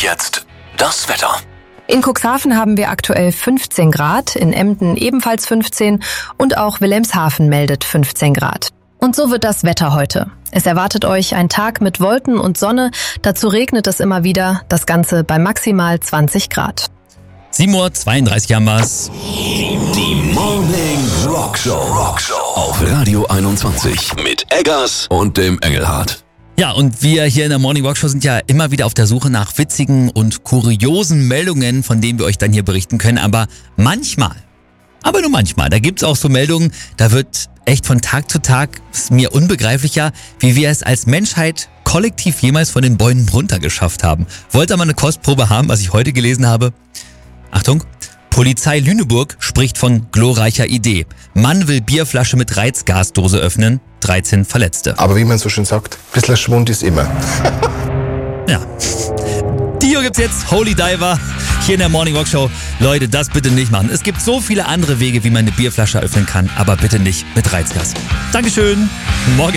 jetzt das Wetter. In Cuxhaven haben wir aktuell 15 Grad, in Emden ebenfalls 15 und auch Wilhelmshaven meldet 15 Grad. Und so wird das Wetter heute. Es erwartet euch ein Tag mit Wolken und Sonne, dazu regnet es immer wieder, das Ganze bei maximal 20 Grad. 7:32 Uhr haben wir's. Die Morning Rockshow auf Radio 21 mit Eggers und dem Engelhardt. Ja, und wir hier in der Morning Rock Show sind ja immer wieder auf der Suche nach witzigen und kuriosen Meldungen, von denen wir euch dann hier berichten können. Aber manchmal, aber nur manchmal, da gibt's auch so Meldungen, da wird echt von Tag zu Tag ist mir unbegreiflicher, wie wir es als Menschheit kollektiv jemals von den Bäumen runter geschafft haben. Wollt ihr mal eine Kostprobe haben, was ich heute gelesen habe? Achtung! Polizei Lüneburg spricht von glorreicher Idee. Mann will Bierflasche mit Reizgasdose öffnen, 13 Verletzte. Aber wie man so schön sagt, ein bisschen Schwund ist immer. Ja. Dio gibt's jetzt, Holy Diver, hier in der Morning Rock Show. Leute, das bitte nicht machen. Es gibt so viele andere Wege, wie man eine Bierflasche öffnen kann, aber bitte nicht mit Reizgas. Dankeschön. Morgen.